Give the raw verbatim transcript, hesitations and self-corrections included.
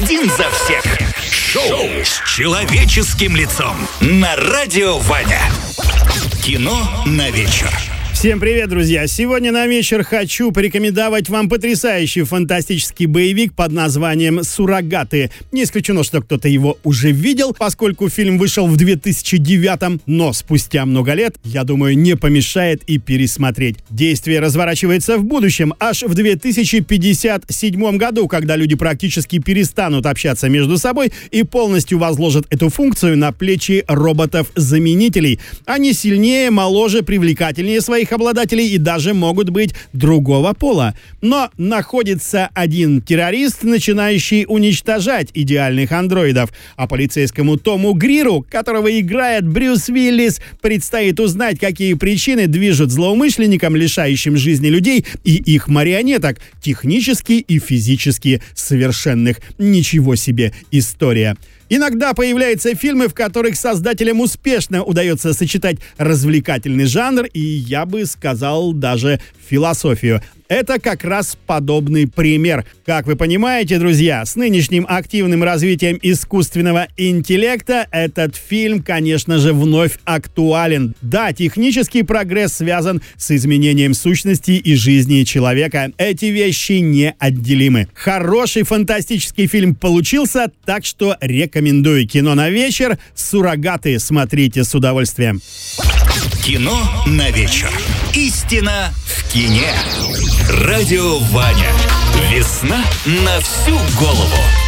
Один за всех. Шоу с человеческим лицом на Радио Ваня. Кино на вечер. Всем привет, друзья! Сегодня на вечер хочу порекомендовать вам потрясающий фантастический боевик под названием «Суррогаты». Не исключено, что кто-то его уже видел, поскольку фильм вышел в две тысячи девятом, но спустя много лет, я думаю, не помешает и пересмотреть. Действие разворачивается в будущем, аж в две тысячи пятьдесят седьмом году, когда люди практически перестанут общаться между собой и полностью возложат эту функцию на плечи роботов-заменителей. Они сильнее, моложе, привлекательнее своих обладателей и даже могут быть другого пола. Но находится один террорист, начинающий уничтожать идеальных андроидов. А полицейскому Тому Гриру, которого играет Брюс Уиллис, предстоит узнать, какие причины движут злоумышленникам, лишающим жизни людей и их марионеток, технически и физически совершенных. Ничего себе история. Иногда появляются фильмы, в которых создателям успешно удается сочетать развлекательный жанр и, я бы сказал, даже философию. Это как раз подобный пример. Как вы понимаете, друзья, с нынешним активным развитием искусственного интеллекта этот фильм, конечно же, вновь актуален. Да, технический прогресс связан с изменением сущности и жизни человека. Эти вещи неотделимы. Хороший фантастический фильм получился, так что рекомендую. Кино на вечер. «Суррогаты» смотрите с удовольствием. Кино на вечер. Истина в кине. Радио Ваня. Весна на всю голову.